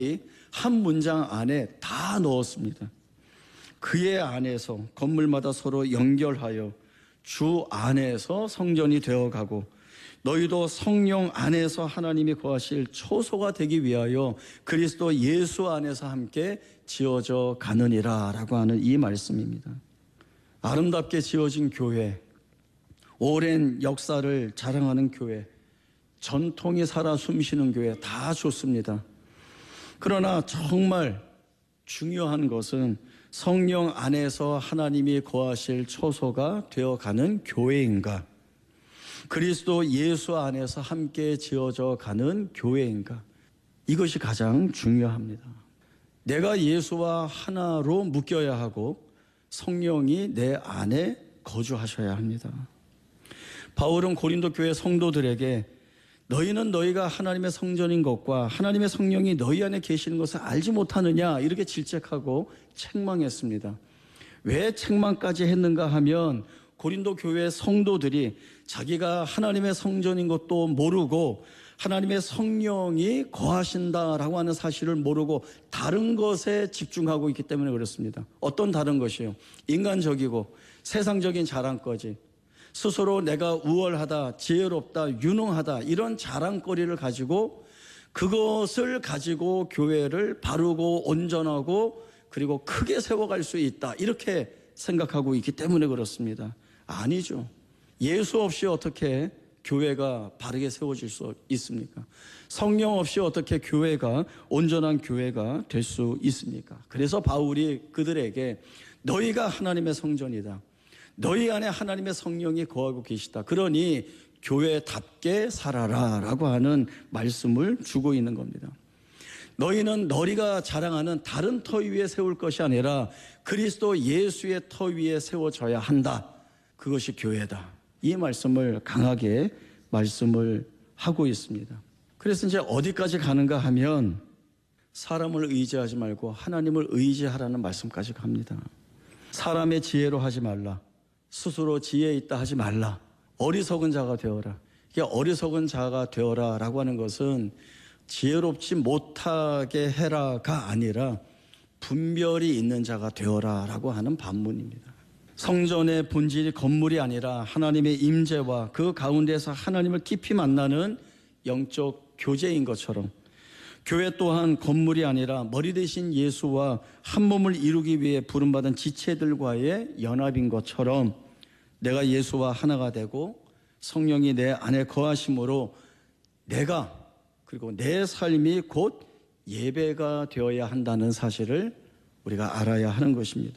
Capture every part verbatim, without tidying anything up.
한 문장 안에 다 넣었습니다. 그의 안에서 건물마다 서로 연결하여 주 안에서 성전이 되어가고 너희도 성령 안에서 하나님이 거하실 초소가 되기 위하여 그리스도 예수 안에서 함께 지어져 가느니라 라고 하는 이 말씀입니다. 아름답게 지어진 교회, 오랜 역사를 자랑하는 교회, 전통이 살아 숨쉬는 교회 다 좋습니다. 그러나 정말 중요한 것은 성령 안에서 하나님이 거하실 초소가 되어가는 교회인가, 그리스도 예수 안에서 함께 지어져 가는 교회인가, 이것이 가장 중요합니다. 내가 예수와 하나로 묶여야 하고 성령이 내 안에 거주하셔야 합니다. 바울은 고린도 교회 성도들에게 너희는 너희가 하나님의 성전인 것과 하나님의 성령이 너희 안에 계시는 것을 알지 못하느냐 이렇게 질책하고 책망했습니다. 왜 책망까지 했는가 하면 고린도 교회 성도들이 자기가 하나님의 성전인 것도 모르고 하나님의 성령이 거하신다라고 하는 사실을 모르고 다른 것에 집중하고 있기 때문에 그렇습니다. 어떤 다른 것이요? 인간적이고 세상적인 자랑거지, 스스로 내가 우월하다, 지혜롭다, 유능하다 이런 자랑거리를 가지고 그것을 가지고 교회를 바르고 온전하고 그리고 크게 세워갈 수 있다 이렇게 생각하고 있기 때문에 그렇습니다. 아니죠. 예수 없이 어떻게 교회가 바르게 세워질 수 있습니까? 성령 없이 어떻게 교회가 온전한 교회가 될 수 있습니까? 그래서 바울이 그들에게 너희가 하나님의 성전이다, 너희 안에 하나님의 성령이 거하고 계시다, 그러니 교회답게 살아라 라고 하는 말씀을 주고 있는 겁니다. 너희는 너희가 자랑하는 다른 터 위에 세울 것이 아니라 그리스도 예수의 터 위에 세워져야 한다, 그것이 교회다, 이 말씀을 강하게 말씀을 하고 있습니다. 그래서 이제 어디까지 가는가 하면 사람을 의지하지 말고 하나님을 의지하라는 말씀까지 갑니다. 사람의 지혜로 하지 말라, 스스로 지혜 있다 하지 말라, 어리석은 자가 되어라. 이게 어리석은 자가 되어라 라고 하는 것은 지혜롭지 못하게 해라가 아니라 분별이 있는 자가 되어라 라고 하는 반문입니다. 성전의 본질이 건물이 아니라 하나님의 임재와 그 가운데서 하나님을 깊이 만나는 영적 교제인 것처럼 교회 또한 건물이 아니라 머리 대신 예수와 한 몸을 이루기 위해 부름받은 지체들과의 연합인 것처럼 내가 예수와 하나가 되고 성령이 내 안에 거하심으로 내가 그리고 내 삶이 곧 예배가 되어야 한다는 사실을 우리가 알아야 하는 것입니다.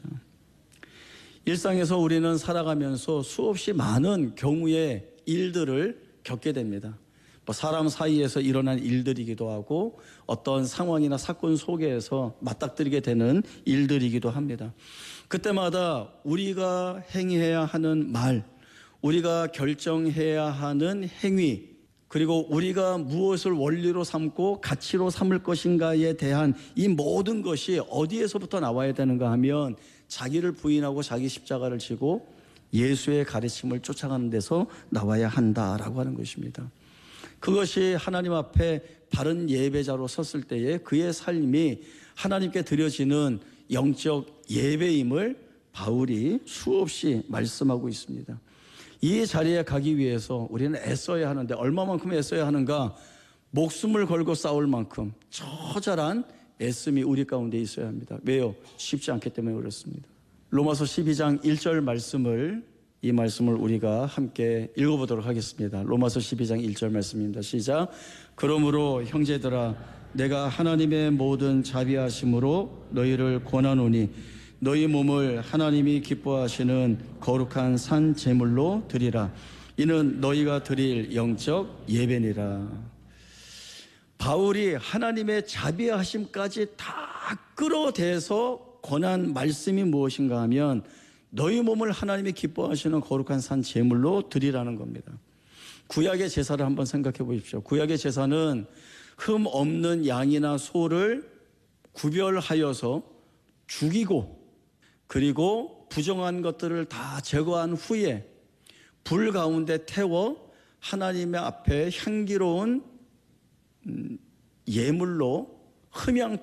일상에서 우리는 살아가면서 수없이 많은 경우의 일들을 겪게 됩니다. 뭐 사람 사이에서 일어난 일들이기도 하고 어떤 상황이나 사건 속에서 맞닥뜨리게 되는 일들이기도 합니다. 그때마다 우리가 행해야 하는 말, 우리가 결정해야 하는 행위, 그리고 우리가 무엇을 원리로 삼고 가치로 삼을 것인가에 대한 이 모든 것이 어디에서부터 나와야 되는가 하면 자기를 부인하고 자기 십자가를 지고 예수의 가르침을 쫓아가는 데서 나와야 한다라고 하는 것입니다. 그것이 하나님 앞에 바른 예배자로 섰을 때에 그의 삶이 하나님께 드려지는 영적 예배임을 바울이 수없이 말씀하고 있습니다. 이 자리에 가기 위해서 우리는 애써야 하는데 얼마만큼 애써야 하는가? 목숨을 걸고 싸울 만큼 처절한 애씀이 우리 가운데 있어야 합니다. 왜요? 쉽지 않기 때문에 그렇습니다. 로마서 십이 장 일 절 말씀을 이 말씀을 우리가 함께 읽어보도록 하겠습니다. 로마서 십이 장 일 절 말씀입니다. 시작. 그러므로 형제들아 내가 하나님의 모든 자비하심으로 너희를 권하노니 너희 몸을 하나님이 기뻐하시는 거룩한 산 제물로 드리라. 이는 너희가 드릴 영적 예배니라. 바울이 하나님의 자비하심까지 다 끌어대서 권한 말씀이 무엇인가 하면 너희 몸을 하나님이 기뻐하시는 거룩한 산 제물로 드리라는 겁니다. 구약의 제사를 한번 생각해 보십시오. 구약의 제사는 흠 없는 양이나 소를 구별하여서 죽이고 그리고 부정한 것들을 다 제거한 후에 불 가운데 태워 하나님의 앞에 향기로운 예물로 흠양